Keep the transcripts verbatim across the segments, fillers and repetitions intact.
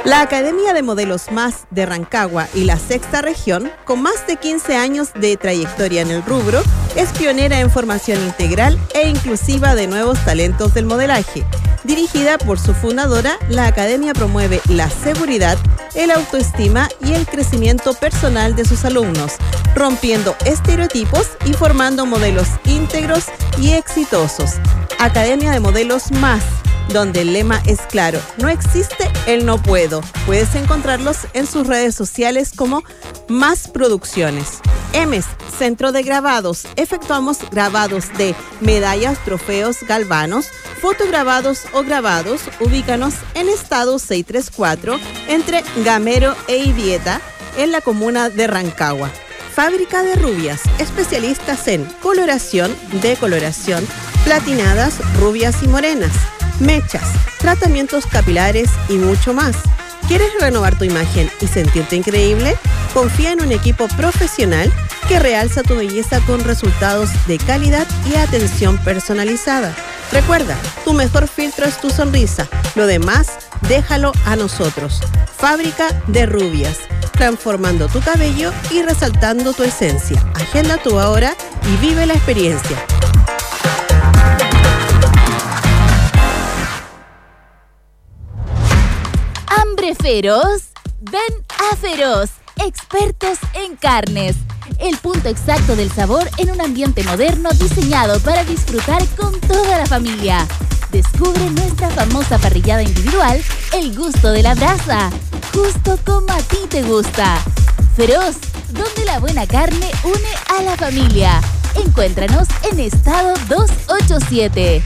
La Academia de Modelos Más de Rancagua y la Sexta Región, con más de quince años de trayectoria en el rubro, es pionera en formación integral e inclusiva de nuevos talentos del modelaje. Dirigida por su fundadora, la Academia promueve la seguridad, el autoestima y el crecimiento personal de sus alumnos, rompiendo estereotipos y formando modelos íntegros y exitosos. Academia de Modelos Más, donde el lema es claro: no existe el no puedo. Puedes encontrarlos en sus redes sociales como Más Producciones. E M E S, Centro de Grabados. Efectuamos grabados de medallas, trofeos, galvanos, fotograbados o grabados. Ubícanos en Estado seiscientos treinta y cuatro, entre Gamero e Ibieta, en la comuna de Rancagua. Fábrica de Rubias, especialistas en coloración, decoloración, platinadas, rubias y morenas, mechas, tratamientos capilares y mucho más. ¿Quieres renovar tu imagen y sentirte increíble? Confía en un equipo profesional que realza tu belleza con resultados de calidad y atención personalizada. Recuerda, tu mejor filtro es tu sonrisa. Lo demás, déjalo a nosotros. Fábrica de Rubias, transformando tu cabello y resaltando tu esencia. Agenda tu hora y vive la experiencia. ¿Hambre feroz? Ven a Feroz, expertos en carnes. El punto exacto del sabor en un ambiente moderno diseñado para disfrutar con toda la familia. Descubre nuestra famosa parrillada individual, el gusto de la brasa, justo como a ti te gusta. Feroz, donde la buena carne une a la familia. Encuéntranos en Estado doscientos ochenta y siete.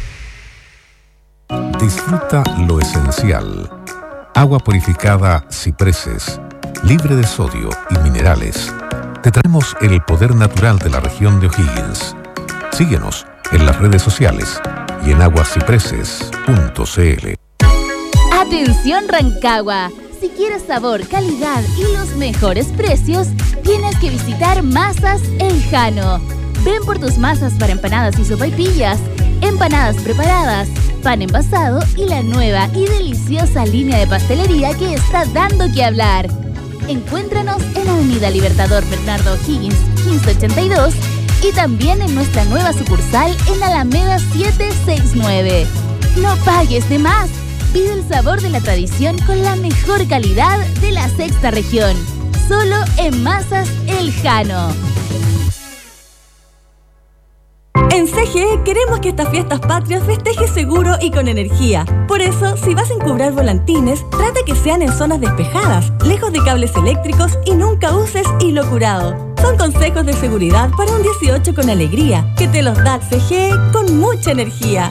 Disfruta lo esencial. Agua purificada Cipreses, libre de sodio y minerales. Te traemos el poder natural de la región de O'Higgins. Síguenos en las redes sociales y en aguascipreses punto cl. Atención Rancagua, si quieres sabor, calidad y los mejores precios, tienes que visitar Masas El Jano. Ven por tus masas para empanadas y sopaipillas, empanadas preparadas, pan envasado y la nueva y deliciosa línea de pastelería que está dando que hablar. Encuéntranos en Avenida Libertador Bernardo O'Higgins quince ochenta y dos y también en nuestra nueva sucursal en Alameda setecientos sesenta y nueve. No pagues de más. Vive el sabor de la tradición con la mejor calidad de la Sexta Región. Solo en Masas El Jano. En C G E queremos que estas fiestas patrias festejes seguro y con energía. Por eso, si vas a encubrar volantines, trata que sean en zonas despejadas, lejos de cables eléctricos y nunca uses hilo curado. Son consejos de seguridad para un dieciocho con alegría, que te los da C G E con mucha energía.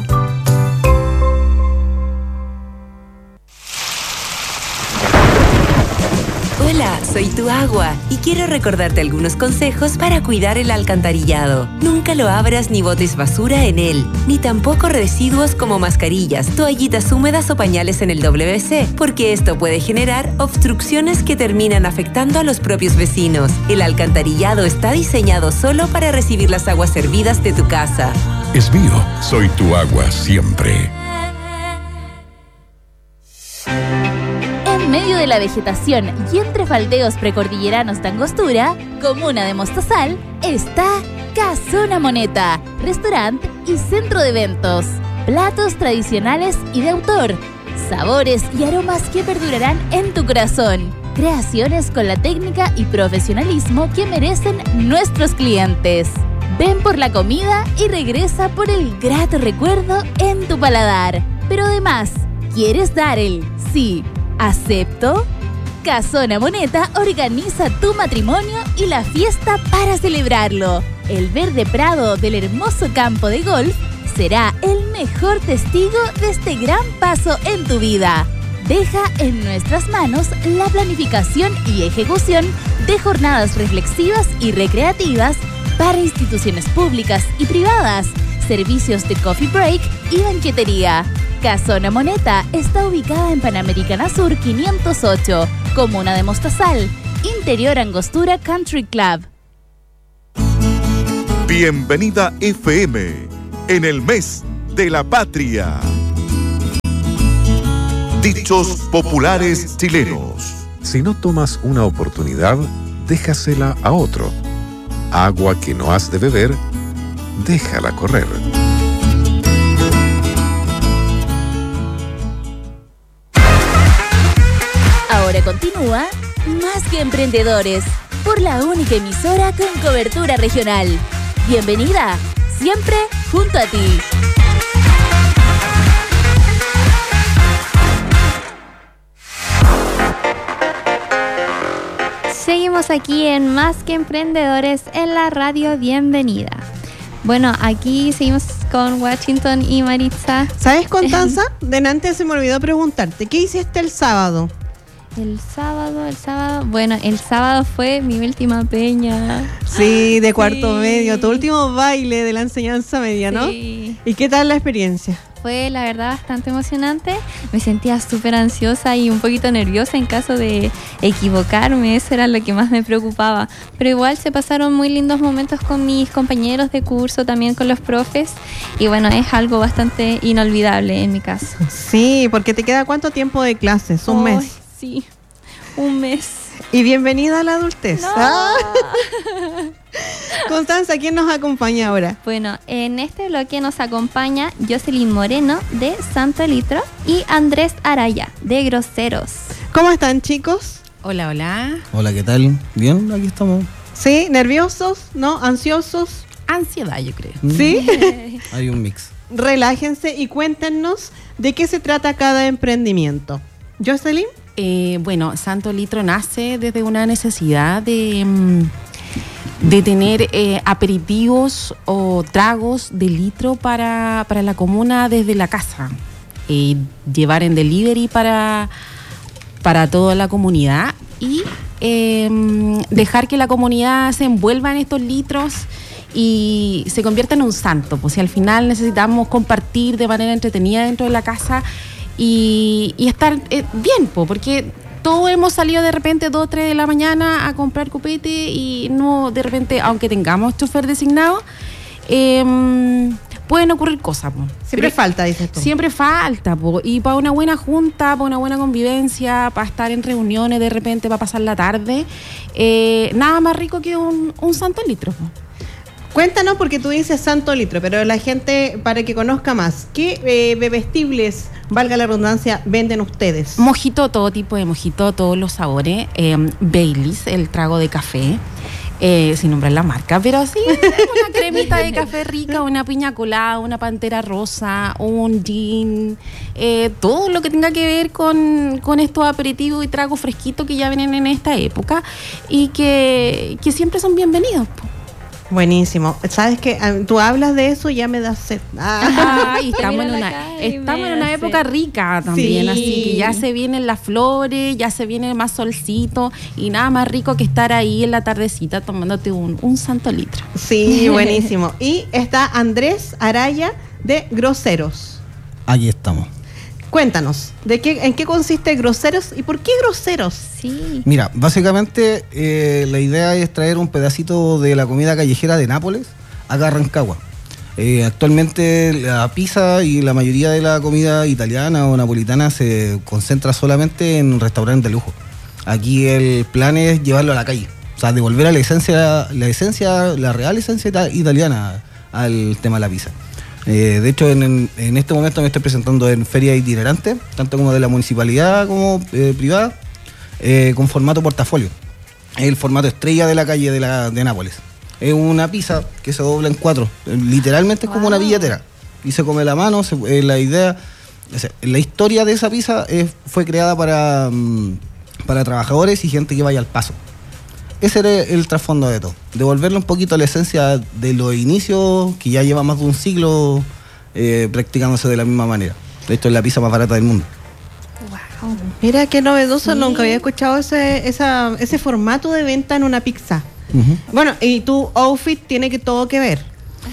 Hola, soy Tu Agua y quiero recordarte algunos consejos para cuidar el alcantarillado. Nunca lo abras ni botes basura en él, ni tampoco residuos como mascarillas, toallitas húmedas o pañales en el W B C, porque esto puede generar obstrucciones que terminan afectando a los propios vecinos. El alcantarillado está diseñado solo para recibir las aguas servidas de tu casa. Es mío, soy Tu Agua siempre. En medio de la vegetación y entre faldeos precordilleranos de Angostura, comuna de Mostazal, está Casona Moneta, restaurante y centro de eventos. Platos tradicionales y de autor, sabores y aromas que perdurarán en tu corazón. Creaciones con la técnica y profesionalismo que merecen nuestros clientes. Ven por la comida y regresa por el grato recuerdo en tu paladar. Pero además, ¿quieres dar el sí? ¿Acepto? Casona Moneta organiza tu matrimonio y la fiesta para celebrarlo. El verde prado del hermoso campo de golf será el mejor testigo de este gran paso en tu vida. Deja en nuestras manos la planificación y ejecución de jornadas reflexivas y recreativas para instituciones públicas y privadas, servicios de coffee break y banquetería. Casona Moneta está ubicada en Panamericana Sur quinientos ocho, comuna de Mostazal, interior Angostura Country Club. Bienvenida F M, en el mes de la patria. Dichos populares chilenos. Si no tomas una oportunidad, déjasela a otro. Agua que no has de beber, déjala correr. Ahora continúa Más que Emprendedores, por la única emisora con cobertura regional. Bienvenida, siempre junto a ti. Seguimos aquí en Más que Emprendedores en la radio. Bienvenida. Bueno, aquí seguimos con Washington y Maritza. ¿Sabes, Constanza? Delante se me olvidó preguntarte, ¿qué hiciste el sábado? El sábado, el sábado, bueno, el sábado fue mi última peña. Sí, de cuarto Sí. medio, tu último baile de la enseñanza media, ¿no? Sí. ¿Y qué tal la experiencia? Fue, la verdad, bastante emocionante. Me sentía súper ansiosa y un poquito nerviosa en caso de equivocarme. Eso era lo que más me preocupaba. Pero igual se pasaron muy lindos momentos con mis compañeros de curso, también con los profes. Y bueno, es algo bastante inolvidable en mi caso. Sí, porque te queda ¿cuánto tiempo de clases? Un Ay, mes. Sí, un mes. Y bienvenida a la adultez. No. Ah. Constanza, ¿quién nos acompaña ahora? Bueno, en este bloque nos acompaña Jocelyn Moreno de Santo Litro y Andrés Araya de Groseros. ¿Cómo están, chicos? Hola, hola. Hola, ¿qué tal? Bien, aquí estamos. ¿Sí? ¿Nerviosos? ¿No? ¿Ansiosos? Ansiedad, yo creo. ¿Sí? Hay un mix. Relájense y cuéntenos de qué se trata cada emprendimiento. ¿Jocelyn? Eh, bueno, Santo Litro nace desde una necesidad de, mm, de tener eh, aperitivos o tragos de litro para, para la comuna desde la casa. Eh, llevar en delivery para, para toda la comunidad y eh, dejar que la comunidad se envuelva en estos litros y se convierta en un santo. Pues si al final necesitamos compartir de manera entretenida dentro de la casa y, y estar eh, bien, po, porque todos hemos salido de repente dos o tres de la mañana a comprar copete y no, de repente, aunque tengamos chofer designado, eh, pueden ocurrir cosas. Po. Siempre Pero falta, dices tú. Siempre falta, po. Y para una buena junta, para una buena convivencia, para estar en reuniones de repente, para pasar la tarde, eh, nada más rico que un, un santo litro. Po. Cuéntanos, porque tú dices Santo Litro, pero la gente, para que conozca más, ¿qué eh, bebestibles, valga la redundancia, venden ustedes? Mojito, todo tipo de mojito, todos los sabores. Eh, Baileys, el trago de café, eh, sin nombrar la marca, pero sí, una cremita de café rica, una piña colada, una pantera rosa, un gin, eh, todo lo que tenga que ver con, con estos aperitivos y tragos fresquitos que ya vienen en esta época y que, que siempre son bienvenidos. Po. Buenísimo. ¿Sabes qué? Tú hablas de eso y ya me das sed. Ah, y estamos en Mira la una, cara y estamos me en una hace- época rica también, Sí. así que ya se vienen las flores, ya se viene más solcito y nada más rico que estar ahí en la tardecita tomándote un, un santo litro. Sí, buenísimo. Y está Andrés Araya de Groseros. Aquí estamos. Cuéntanos, ¿de qué, ¿en qué consiste Groseros y por qué Groseros? Sí. Mira, básicamente eh, la idea es traer un pedacito de la comida callejera de Nápoles acá a Rancagua. Eh, actualmente la pizza y la mayoría de la comida italiana o napolitana se concentra solamente en restaurantes de lujo. Aquí el plan es llevarlo a la calle, o sea, devolver a la esencia, la esencia, la real esencia ita- italiana al tema de la pizza. Eh, de hecho, en, en, en este momento me estoy presentando en ferias itinerantes, tanto como de la municipalidad como eh, privada, eh, con formato portafolio. Es el formato estrella de la calle de, la, de Nápoles. Es una pizza que se dobla en cuatro. Eh, Literalmente es como Wow. una billetera. Y se come a la mano. Se, eh, la idea, o sea, la historia de esa pizza es, fue creada para, mm, para trabajadores y gente que vaya al paso. Ese era el trasfondo de todo. Devolverle un poquito a la esencia de los inicios, que ya lleva más de un siglo eh, practicándose de la misma manera. De hecho, es la pizza más barata del mundo. Wow. Mira, qué novedoso, Sí. nunca había escuchado ese, esa, ese formato de venta en una pizza. Uh-huh. Bueno, y tu outfit tiene que todo que ver.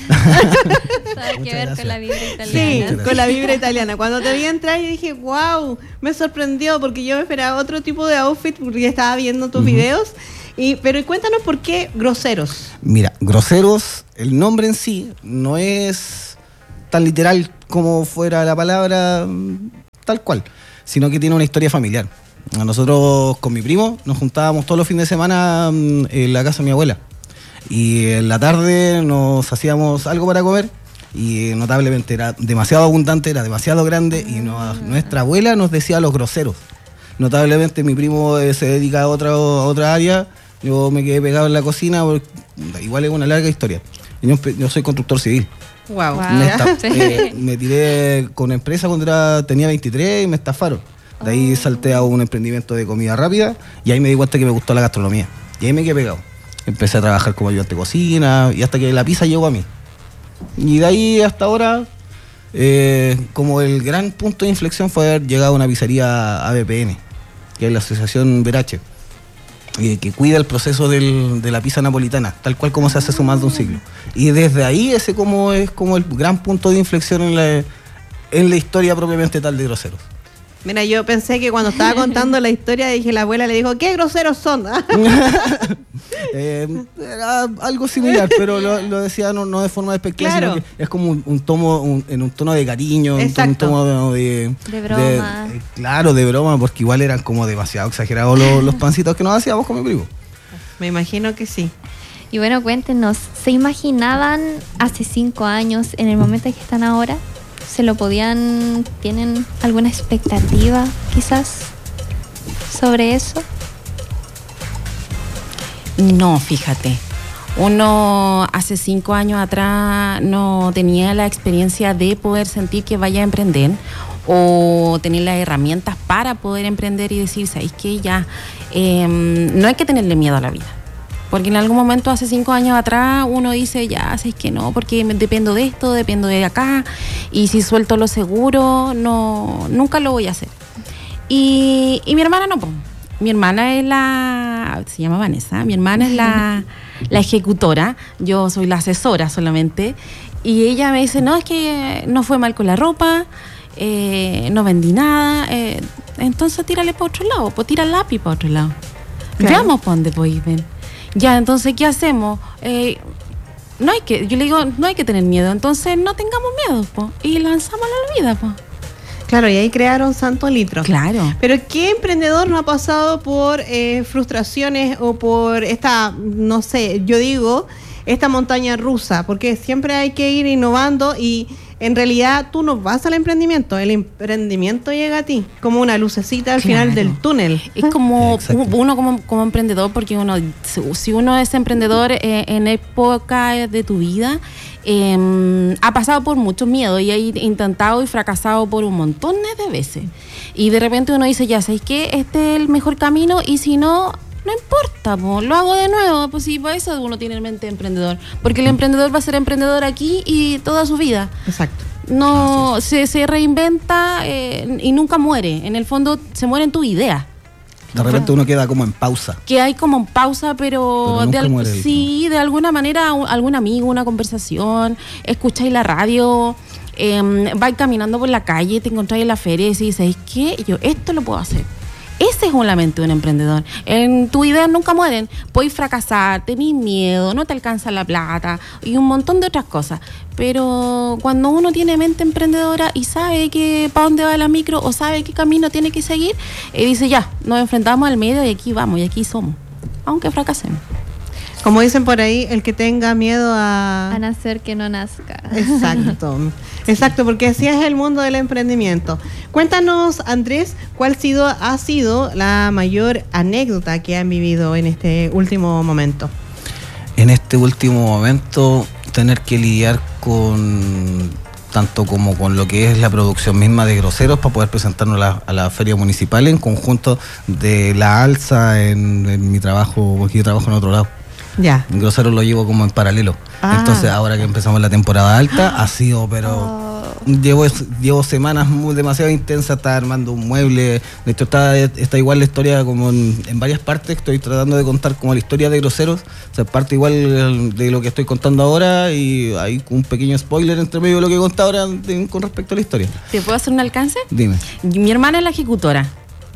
Sabe que Muchas ver gracias. con la vibra Sí, italiana. Muchas con la vibra italiana. Cuando te vi entrar y dije, wow, me sorprendió porque yo me esperaba otro tipo de outfit porque estaba viendo tus Ujú. videos. Y, pero cuéntanos por qué Groseros. Mira, Groseros, el nombre en sí no es tan literal como fuera la palabra mm, tal cual, sino que tiene una historia familiar. Nosotros con mi primo nos juntábamos todos los fines de semana en la casa de mi abuela. Y en la tarde nos hacíamos algo para comer y notablemente era demasiado abundante, era demasiado grande y no, nuestra abuela nos decía los groseros. Notablemente mi primo eh, se dedica a otra, a otra área, yo me quedé pegado en la cocina, porque, igual es una larga historia. Yo, yo soy constructor civil. Wow. wow. Me, esta, eh, me tiré con empresa cuando era, tenía veintitrés y me estafaron. De ahí salté a un emprendimiento de comida rápida y ahí me di cuenta que me gustó la gastronomía. Y ahí me quedé pegado. Empecé a trabajar como ayudante de cocina y hasta que la pizza llegó a mí. Y de ahí hasta ahora, eh, como el gran punto de inflexión fue haber llegado a una pizzería A B P N, que es la Asociación Verache, eh, que cuida el proceso del, de la pizza napolitana, tal cual como se hace hace más de un siglo. Y desde ahí ese como es como el gran punto de inflexión en la, en la historia propiamente tal de Groseros. Mira, yo pensé que cuando estaba contando la historia, dije, la abuela le dijo, ¿qué groseros son? eh, era algo similar, pero lo, lo decía no, no de forma despectiva, claro. Sino que es como un, un tomo, un, en un tono de cariño, un tono, un tono de, de broma. De, claro, de broma, porque igual eran como demasiado exagerados los, los pancitos que nos hacíamos con mi primo. Me imagino que sí. Y bueno, cuéntenos, ¿se imaginaban hace cinco años, en el momento en que están ahora? ¿Se lo podían, tienen alguna expectativa quizás sobre eso? No, fíjate. Uno hace cinco años atrás no tenía la experiencia de poder sentir que vaya a emprender o tener las herramientas para poder emprender y decir, ¿sabes qué? Ya, eh, no hay que tenerle miedo a la vida. Porque en algún momento, hace cinco años atrás, uno dice, ya, si es que no, porque dependo de esto, dependo de acá, y si suelto lo seguro, no, nunca lo voy a hacer. Y, y mi hermana no, mi hermana es la, se llama Vanessa, mi hermana es la, la ejecutora, yo soy la asesora solamente, y ella me dice, no, es que no fue mal con la ropa, eh, no vendí nada, eh, entonces tírale para otro lado, pues tira el lápiz para otro lado. Claro. Veamos para dónde podéis ver. Ya, entonces, ¿qué hacemos? Eh, no hay que, yo le digo, no hay que tener miedo, entonces no tengamos miedo, po, y lanzamos la vida, po. Claro, y ahí crearon Santo Litro. Claro. Pero ¿qué emprendedor no ha pasado por eh, frustraciones o por esta, no sé, yo digo, esta montaña rusa? Porque siempre hay que ir innovando y en realidad tú no vas al emprendimiento, el emprendimiento llega a ti, como una lucecita al claro. final del túnel. Es como Exacto. uno como, como emprendedor, porque uno si uno es emprendedor eh, en época de tu vida, eh, ha pasado por muchos miedos y ha intentado y fracasado por un montón de veces. Y de repente uno dice, ya, ¿sabes qué? Este es el mejor camino y si no... No importa, po, lo hago de nuevo, pues sí, para eso uno tiene en mente emprendedor, porque el emprendedor va a ser emprendedor aquí y toda su vida. Exacto. No, ah, sí, sí. Se, se reinventa eh, y nunca muere, en el fondo se muere en tu idea. De repente uno queda como en pausa. Que hay como en pausa, pero, pero de al, sí, de alguna manera, algún amigo, una conversación, escucháis la radio, eh, vais caminando por la calle, te encontráis en la feria y decís, ¿sabes qué? Yo esto lo puedo hacer. Ese es la mente de un emprendedor. En tus ideas nunca mueren. Puedes fracasar, tenés miedo, no te alcanza la plata y un montón de otras cosas. Pero cuando uno tiene mente emprendedora y sabe que para dónde va la micro o sabe qué camino tiene que seguir, eh, dice ya, nos enfrentamos al medio y aquí vamos y aquí somos, aunque fracasemos. Como dicen por ahí, el que tenga miedo a... A nacer que no nazca. Exacto, exacto, porque así es el mundo del emprendimiento. Cuéntanos, Andrés, ¿cuál ha sido, ha sido la mayor anécdota que han vivido en este último momento? En este último momento, tener que lidiar con... tanto como con lo que es la producción misma de Groseros para poder presentarnos a la, a la feria municipal en conjunto de la alza en, en mi trabajo, porque yo trabajo en otro lado. Ya. Groseros lo llevo como en paralelo. Ah. Entonces ahora que empezamos la temporada alta ha sido, pero oh. llevo, llevo semanas muy, demasiado intensas. Estaba armando un mueble. De hecho está, está igual la historia como en, en varias partes. Estoy tratando de contar como la historia de Groseros. O sea, parte igual de lo que estoy contando ahora y hay un pequeño spoiler entre medio de lo que he contado ahora de, con respecto a la historia. ¿Te puedo hacer un alcance? Dime. Mi hermana es la ejecutora.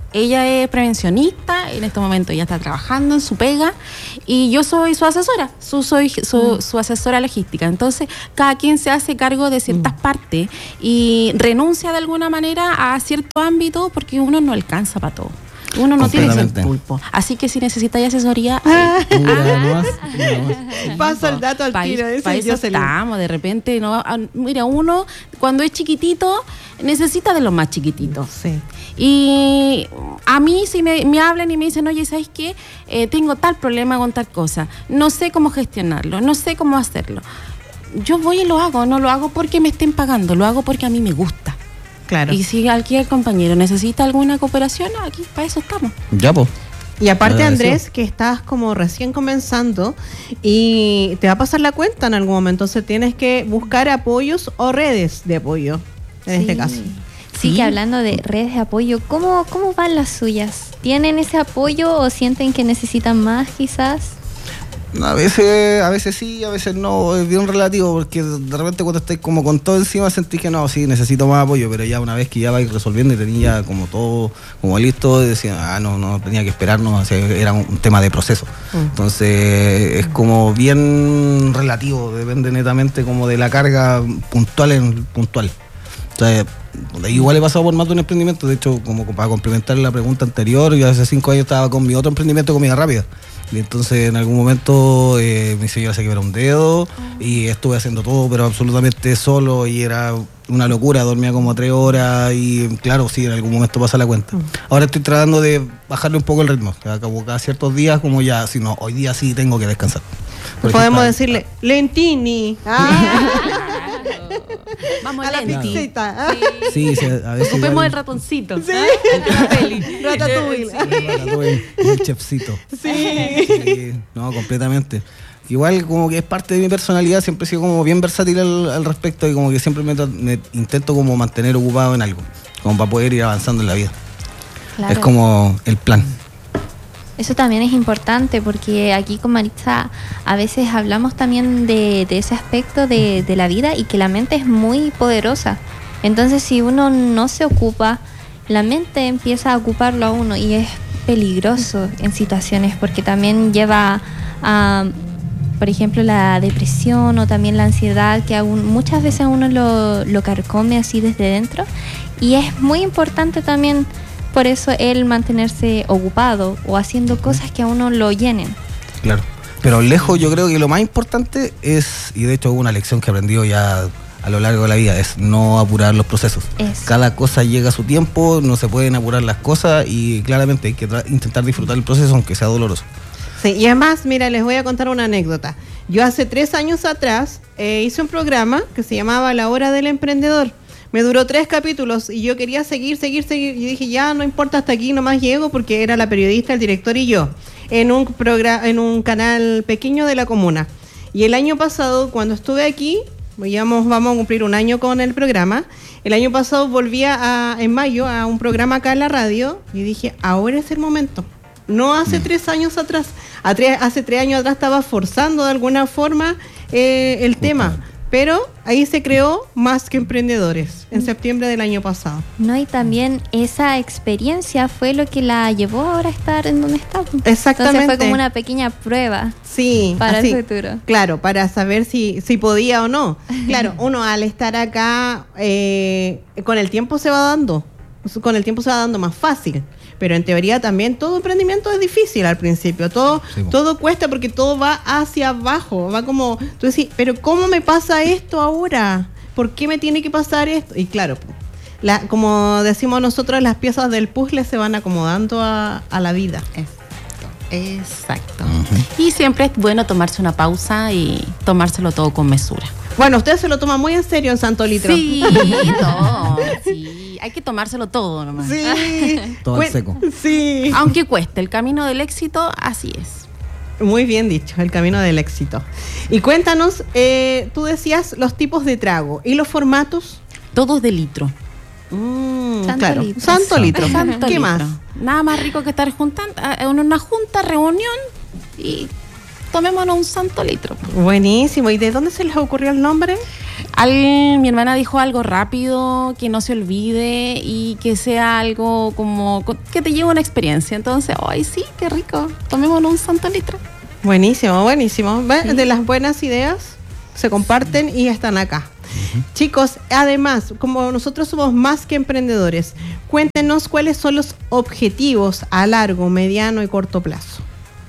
Ella es prevencionista, en este momento ella está trabajando en su pega y yo soy su asesora, su, soy su, mm. su asesora logística. Entonces, cada quien se hace cargo de ciertas mm. partes y renuncia de alguna manera a cierto ámbito porque uno no alcanza para todo. Uno no tiene ese pulpo. Así que si necesitáis asesoría, ah, ah, pasa el dato al pa tiro. Para eso estamos, de repente, no, mira, uno cuando es chiquitito necesita de los más chiquititos. Sí. Y a mí si me, me hablan y me dicen, oye, ¿sabes qué? Eh, tengo tal problema con tal cosa, no sé cómo gestionarlo, no sé cómo hacerlo. Yo voy y lo hago, no lo hago porque me estén pagando, lo hago porque a mí me gusta. Claro. Y si cualquier compañero necesita alguna cooperación, aquí para eso estamos. Ya, pues. Y aparte, Andrés, que estás como recién comenzando y te va a pasar la cuenta en algún momento, entonces tienes que buscar apoyos o redes de apoyo, en sí. este caso. Sí, que hablando de redes de apoyo, ¿cómo, cómo van las suyas? ¿Tienen ese apoyo o sienten que necesitan más quizás? A veces, a veces sí, a veces no, es bien relativo, porque de repente cuando estáis como con todo encima sentís que no, sí, necesito más apoyo, pero ya una vez que ya vais resolviendo y tenía como todo como listo, decía, ah, no, no, tenía que esperarnos, o sea, era un tema de proceso. Mm. Entonces, es como bien relativo, depende netamente como de la carga puntual en puntual. O sea, igual he pasado por más de un emprendimiento, de hecho, como para complementar la pregunta anterior, yo hace cinco años estaba con mi otro emprendimiento de comida rápida. Y entonces en algún momento eh, mi señora se quebró un dedo y estuve haciendo todo, pero absolutamente solo y era una locura, dormía como tres horas y claro, sí, en algún momento pasa la cuenta. Ahora estoy tratando de bajarle un poco el ritmo, cada, cada ciertos días como ya, si no, hoy día sí tengo que descansar. Por Podemos decirle, Lentini. Ah. Vamos a la pizzita. Sí, sí, a veces ocupemos igual... el ratoncito. Sí. ¿Eh? Ratatouille. Ratatouille. El chefcito. Sí. Sí. No, completamente. Igual como que es parte de mi personalidad, siempre he sido como bien versátil al, al respecto y como que siempre me, me intento como mantener ocupado en algo, como para poder ir avanzando en la vida. Claro. Es como el plan. Eso también es importante porque aquí con Maritza a veces hablamos también de, de ese aspecto de, de la vida y que la mente es muy poderosa. Entonces si uno no se ocupa, la mente empieza a ocuparlo a uno y es peligroso en situaciones porque también lleva a, por ejemplo, la depresión o también la ansiedad que aún muchas veces a uno lo, lo carcome así desde dentro. Y es muy importante también por eso el mantenerse ocupado o haciendo cosas que a uno lo llenen. Claro, pero lejos yo creo que lo más importante es, y de hecho una lección que he aprendido ya a lo largo de la vida, es no apurar los procesos. Eso. Cada cosa llega a su tiempo, no se pueden apurar las cosas y claramente hay que intentar disfrutar el proceso aunque sea doloroso. Sí, y además, mira, les voy a contar una anécdota. Yo hace tres años atrás eh, hice un programa que se llamaba La Hora del Emprendedor. Me duró tres capítulos y yo quería seguir, seguir, seguir. Y dije, ya no importa, hasta aquí nomás llego, porque era la periodista, el director y yo, en un programa, en un canal pequeño de la comuna. Y el año pasado, cuando estuve aquí, digamos, vamos a cumplir un año con el programa. El año pasado volví a, en mayo a un programa acá en la radio y dije, ahora es el momento. No hace tres años atrás. A tres, hace tres años atrás estaba forzando de alguna forma eh, el tema. Pero ahí se creó Más que Emprendedores, en septiembre del año pasado. No, y también esa experiencia fue lo que la llevó ahora a estar en donde está. Exactamente. Entonces fue como una pequeña prueba. Sí, para así, el futuro. Claro, para saber si, si podía o no. Claro, uno al estar acá, eh, con el tiempo se va dando, con el tiempo se va dando más fácil. Pero en teoría también todo emprendimiento es difícil al principio, todo sí, todo cuesta porque todo va hacia abajo, va como, tú decís, pero ¿cómo me pasa esto ahora? ¿Por qué me tiene que pasar esto? Y claro, la, como decimos nosotros, las piezas del puzzle se van acomodando a, a la vida. Exacto, exacto. Uh-huh. Y siempre es bueno tomarse una pausa y tomárselo todo con mesura. Bueno, usted se lo toma muy en serio en Santo Litro. Sí, no, sí. Hay que tomárselo todo nomás. Sí. Todo al seco. Sí. Aunque cueste, el camino del éxito, así es. Muy bien dicho, el camino del éxito. Y cuéntanos, eh, tú decías los tipos de trago y los formatos. Todos de litro. Mm, Santo claro. litro. Santo litro. Santo ¿Qué litro. más? Nada más rico que estar juntando en una junta, reunión y tomémonos un santo litro. Buenísimo. ¿Y de dónde se les ocurrió el nombre? Al, mi hermana dijo algo rápido, que no se olvide y que sea algo como que te lleve una experiencia. Entonces, ay, sí, qué rico. Tomémonos un santo litro. Buenísimo, buenísimo. Sí. De las buenas ideas se comparten y están acá. Uh-huh. Chicos, además, como nosotros somos más que emprendedores, cuéntenos cuáles son los objetivos a largo, mediano y corto plazo.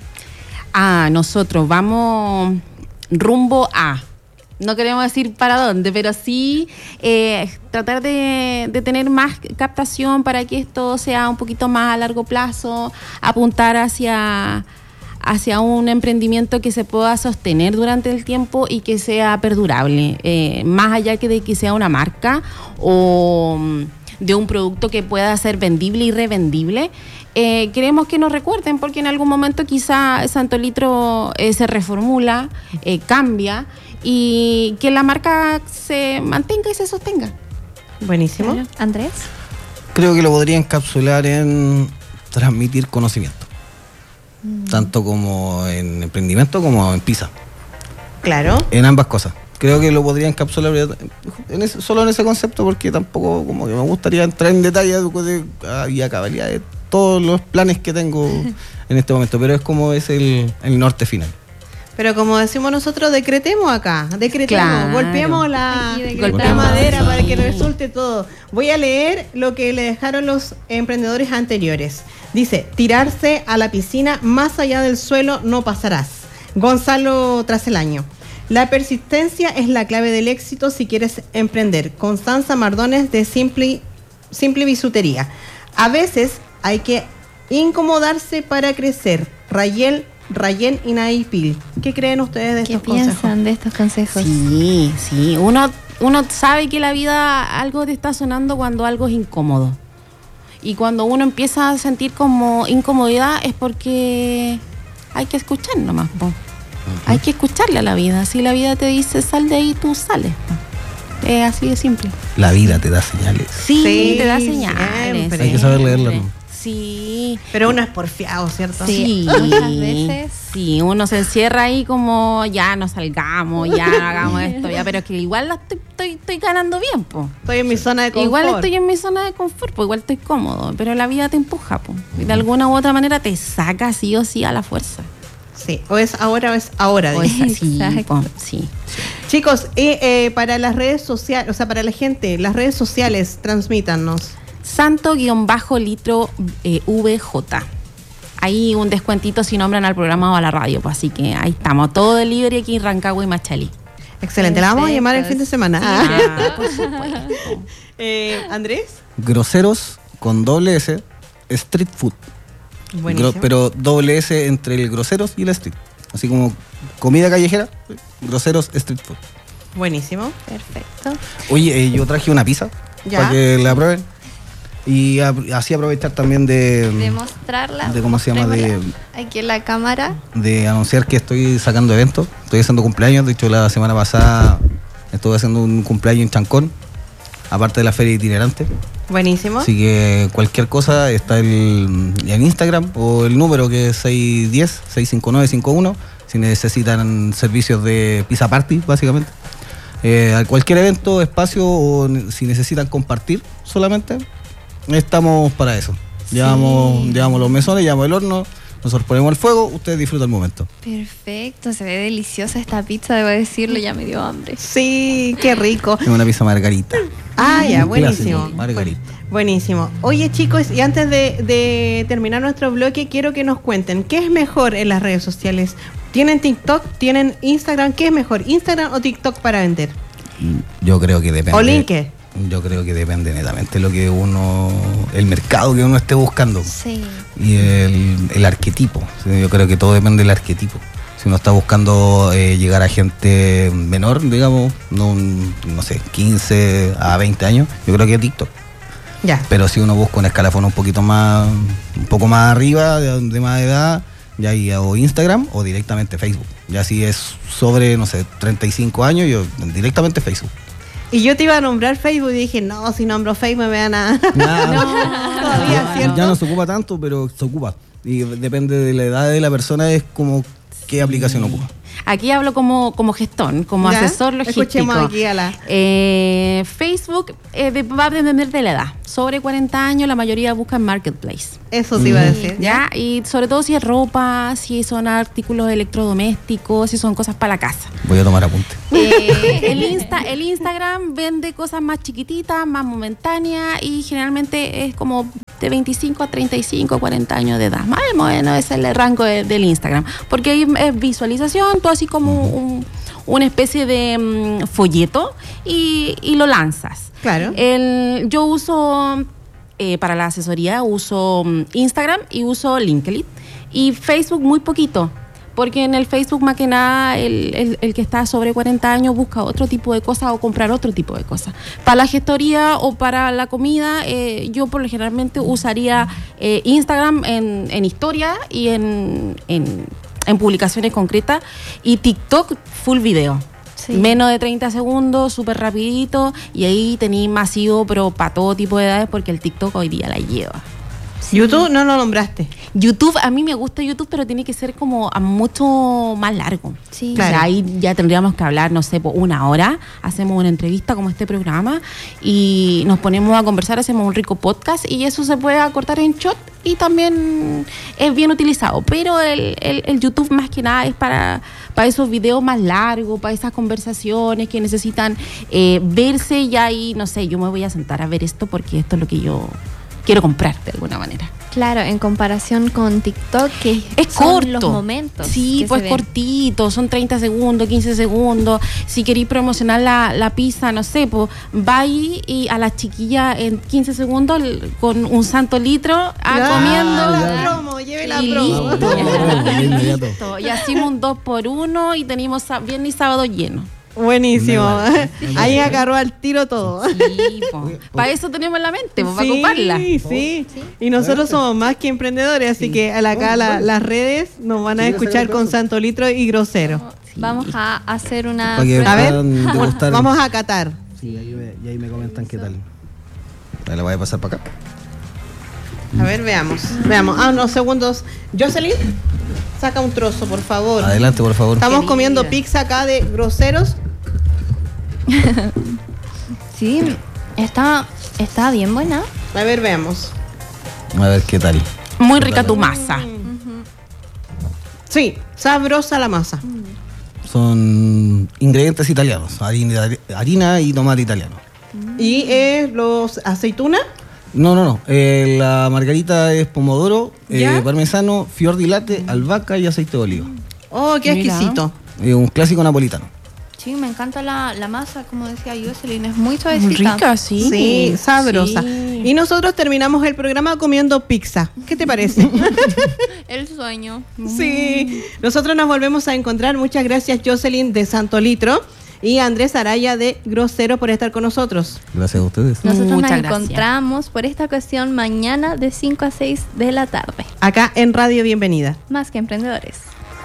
Ah, nosotros vamos rumbo a, no queremos decir para dónde, pero sí eh, tratar de, de tener más captación para que esto sea un poquito más a largo plazo, apuntar hacia... hacia un emprendimiento que se pueda sostener durante el tiempo y que sea perdurable, eh, más allá que de que sea una marca o de un producto que pueda ser vendible y revendible. Eh, queremos que nos recuerden porque en algún momento quizá Santo Litro eh, se reformula, eh, cambia y que la marca se mantenga y se sostenga. Buenísimo. Andrés. Creo que lo podría encapsular en transmitir conocimiento. Tanto como en emprendimiento como en pizza. Claro. En ambas cosas. Creo que lo podría encapsular en ese, solo en ese concepto porque tampoco como que me gustaría entrar en detalle de, de, y a cabalidad de todos los planes que tengo en este momento, pero es como es el, el norte final. Pero como decimos nosotros, decretemos acá, decretemos, claro. golpeemos la, la madera para que resulte todo. Voy a leer lo que le dejaron los emprendedores anteriores. Dice, tirarse a la piscina, más allá del suelo no pasarás. Gonzalo Traselaño. La persistencia es la clave del éxito si quieres emprender. Constanza Mardones de Simple, Simple Bisutería. A veces hay que incomodarse para crecer. Rayel Rayén y Naipil. ¿Qué creen ustedes de estos consejos? ¿Qué piensan de estos consejos? Sí, sí. Uno, uno sabe que la vida algo te está sonando cuando algo es incómodo. Y cuando uno empieza a sentir como incomodidad es porque hay que escuchar nomás, po. Uh-huh. Hay que escucharle a la vida. Si la vida te dice sal de ahí, tú sales, po. Es así de simple. La vida te da señales. Sí, sí te da señales. Siempre. Hay que saber leerla, ¿no? Sí. Pero uno es porfiado, ¿cierto? Sí. Muchas veces. Sí, uno se encierra ahí como ya no salgamos, ya no hagamos esto, ya, pero es que igual la estoy, estoy, estoy ganando bien, po. Estoy en mi zona de confort. Igual estoy en mi zona de confort, pues igual estoy cómodo, pero la vida te empuja, po. Y de alguna u otra manera te saca sí o sí a la fuerza. Sí, o es ahora o es ahora. O es así, po. Sí. Chicos, eh, eh, para las redes sociales, o sea, para la gente, las redes sociales, transmítanos. Santo-litro eh, V J. Ahí un descuentito si nombran al programa o a la radio, pues así que ahí estamos, todo delivery aquí en Rancagua y Machalí. Excelente, la vamos a llamar el fin de semana. Ah, por supuesto. eh, Andrés. Groseros con doble S, street food. Gro- pero doble S entre el groseros y el street. Así como comida callejera, groseros street food. Buenísimo. Perfecto. Oye, eh, yo traje una pizza ¿Ya? para que la prueben. Y a, así aprovechar también de... De mostrarla. De cómo se llama, de... Aquí en la cámara. De anunciar que estoy sacando eventos. Estoy haciendo cumpleaños. De hecho, la semana pasada estuve haciendo un cumpleaños en Chancón. Aparte de la feria itinerante. Buenísimo. Así que cualquier cosa está el, en Instagram o el número que es seis uno cero, seis cinco nueve cinco uno. Si necesitan servicios de pizza party, básicamente. Eh, a cualquier evento, espacio o si necesitan compartir solamente, estamos para eso. Sí. Llevamos, llevamos los mesones, llevamos el horno, nosotros ponemos el fuego, ustedes disfrutan el momento. Perfecto, se ve deliciosa esta pizza, debo decirlo, ya me dio hambre. Sí, qué rico. Es una pizza margarita. Ah, ya, buenísimo. Clásico, margarita. Buenísimo. Oye, chicos, y antes de, de terminar nuestro bloque, quiero que nos cuenten, ¿qué es mejor en las redes sociales? ¿Tienen TikTok? ¿Tienen Instagram? ¿Qué es mejor, Instagram o TikTok para vender? Yo creo que depende. ¿O LinkedIn? Yo creo que depende netamente de lo que uno, el mercado que uno esté buscando. Sí. Y el, el arquetipo. Yo creo que todo depende del arquetipo. Si uno está buscando eh, llegar a gente menor, digamos, no, no sé, quince a veinte años, yo creo que es TikTok. Ya. Pero si uno busca un escalafón un poquito más, un poco más arriba, de, de más edad, ya ahí o Instagram o directamente Facebook. Ya si es sobre, no sé, treinta y cinco años, yo directamente Facebook. Y yo te iba a nombrar Facebook y dije, no, si nombro Facebook me vean a... Nah, no, todavía, ya, ¿cierto? Ya no se ocupa tanto, pero se ocupa. Y depende de la edad de la persona, es como qué aplicación ocupa. Aquí hablo como, como gestón, como ¿Ya? asesor logístico. Escuchemos aquí a la... Eh, Facebook eh, de, va a depender de la edad. Sobre cuarenta años la mayoría busca en Marketplace. Eso te iba a decir. ¿Ya? Y sobre todo si es ropa, si son artículos electrodomésticos, si son cosas para la casa. Voy a tomar apunte. Eh, el, Insta, el Instagram vende cosas más chiquititas, más momentáneas y generalmente es como de veinticinco a treinta y cinco, cuarenta años de edad. Más o menos es el rango de, del Instagram. Porque ahí es visualización, todo así como un, una especie de um, folleto y, y lo lanzas. Claro. El, yo uso, eh, para la asesoría, uso um, Instagram y uso LinkedIn. Y Facebook muy poquito. Porque en el Facebook, más que nada, el, el, el que está sobre cuarenta años busca otro tipo de cosas o comprar otro tipo de cosas. Para la gestoría o para la comida, eh, yo por lo generalmente usaría eh, Instagram en, en historia y en, en, en publicaciones concretas y TikTok full video. Sí. Menos de treinta segundos, súper rapidito y ahí tenéis masivo, pero para todo tipo de edades porque el TikTok hoy día la lleva. Sí. YouTube no lo nombraste. YouTube, a mí me gusta YouTube, pero tiene que ser como a mucho más largo. Sí. Claro. O sea, ahí ya tendríamos que hablar, no sé, por una hora, hacemos una entrevista como este programa y nos ponemos a conversar, hacemos un rico podcast y eso se puede acortar en short y también es bien utilizado. Pero el, el, el YouTube más que nada es para, para esos videos más largos, para esas conversaciones que necesitan eh, verse y ahí, no sé, yo me voy a sentar a ver esto porque esto es lo que yo quiero comprar de alguna manera. Claro, en comparación con TikTok, que es son corto. Los momentos. Sí, pues cortito, son treinta segundos, quince segundos. Si queréis promocionar la, la pizza, no sé, pues vais y a la chiquilla en quince segundos con un santo litro a ya, comiendo. La promo, lleve la y promo. Listo. Y hacemos un dos por uno y tenemos viernes y sábado lleno. Buenísimo. Ahí agarró al tiro todo. Sí, para eso tenemos la mente, po, para sí, ocuparla. Sí, sí. Y nosotros somos más que emprendedores, así que acá la, las redes nos van a escuchar con Santo Litro y Grosero. Sí. Vamos a hacer una... A ver, vamos a catar. Sí, ahí me, y ahí me comentan qué tal. Ahí la voy a pasar para acá. A ver, veamos. Veamos. Ah, unos segundos. Jocelyn, saca un trozo, por favor. Adelante, por favor. Estamos comiendo pizza acá de Groseros. Sí, está, está bien buena. A ver, veamos. A ver qué tal. Muy rica tu masa. Mm. Sí, sabrosa la masa. Son ingredientes italianos, harina, harina y tomate italiano. ¿Y eh, los aceitunas? No, no, no. Eh, la margarita es pomodoro, eh, parmesano, fior di latte, albahaca y aceite de oliva. Oh, qué Mira. exquisito. Eh, un clásico napolitano. Sí, me encanta la, la masa, como decía Jocelyn, es muy suavecita. Muy rica, sí. Sí, sabrosa. Sí. Y nosotros terminamos el programa comiendo pizza. ¿Qué te parece? El sueño. Sí. Nosotros nos volvemos a encontrar. Muchas gracias, Jocelyn de Santo Litro y Andrés Araya de Grosero por estar con nosotros. Gracias a ustedes. Nosotros Muchas nos gracias. encontramos por esta ocasión mañana de cinco a seis de la tarde. Acá en Radio Bienvenida. Más que emprendedores.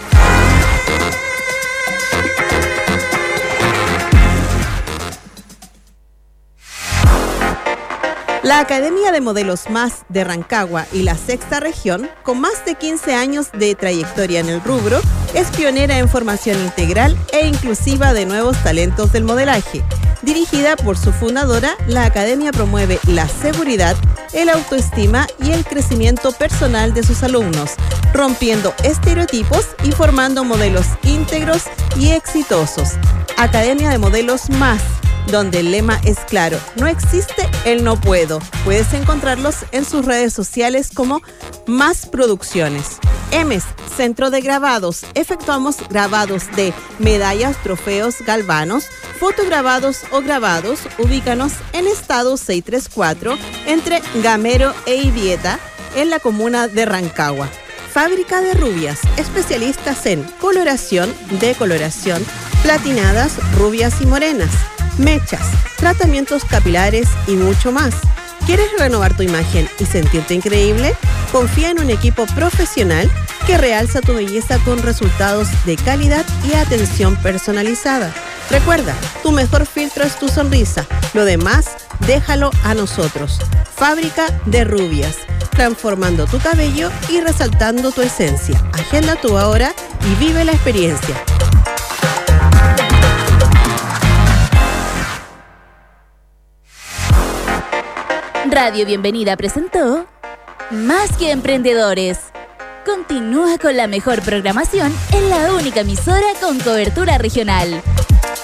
La Academia de Modelos Más de Rancagua y la Sexta Región, con más de quince años de trayectoria en el rubro, es pionera en formación integral e inclusiva de nuevos talentos del modelaje. Dirigida por su fundadora, la Academia promueve la seguridad, el autoestima y el crecimiento personal de sus alumnos, rompiendo estereotipos y formando modelos íntegros y exitosos. Academia de Modelos Más, donde el lema es claro, no existe el no puedo. Puedes encontrarlos en sus redes sociales como Más Producciones. E M E S, Centro de Grabados. Efectuamos grabados de medallas, trofeos, galvanos, fotograbados o grabados. Ubícanos en estado seiscientos treinta y cuatro entre Gamero e Ibieta, en la comuna de Rancagua. Fábrica de Rubias, especialistas en coloración, decoloración, platinadas, rubias y morenas, mechas, tratamientos capilares y mucho más. ¿Quieres renovar tu imagen y sentirte increíble? Confía en un equipo profesional que realza tu belleza con resultados de calidad y atención personalizada. Recuerda, tu mejor filtro es tu sonrisa. Lo demás, déjalo a nosotros. Fábrica de Rubias, transformando tu cabello y resaltando tu esencia. Agenda tu ahora y vive la experiencia. Radio Bienvenida presentó Más que Emprendedores. Continúa con la mejor programación en la única emisora con cobertura regional.